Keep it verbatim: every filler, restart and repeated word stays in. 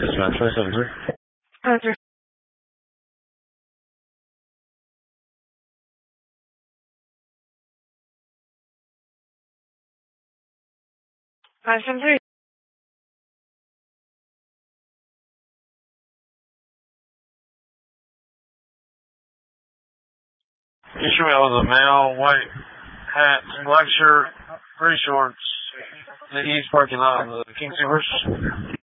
Dispatch five seven three. Five three. Five seven three. You should be with a male, white hat, black shirt, gray shorts, the east parking lot of the King Soopers.